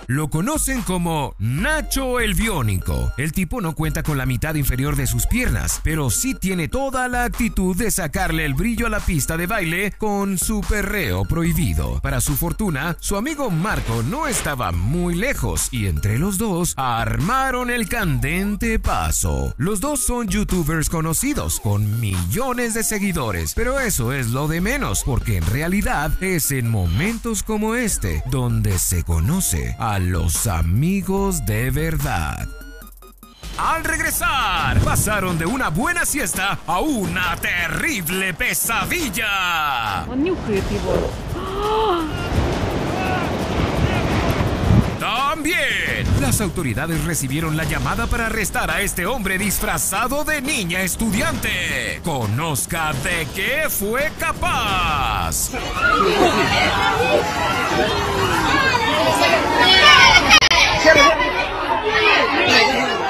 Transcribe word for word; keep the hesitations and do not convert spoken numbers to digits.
Lo conocen como Nacho el Biónico. El tipo no cuenta con la mitad inferior de sus piernas, pero sí tiene toda la actitud de sacarle el brillo a la pista de baile con su perreo prohibido. Para su fortuna, su amigo Marco no estaba muy lejos y entre los dos armaron el candente paso. Los dos son youtubers conocidos con millones de seguidores, pero eso es lo de menos, porque en realidad es en momentos como este donde se conoce a los amigos de verdad. Al regresar, pasaron de una buena siesta a una terrible pesadilla. También, las autoridades recibieron la llamada para arrestar a este hombre disfrazado de niña estudiante. Conozca de qué fue capaz.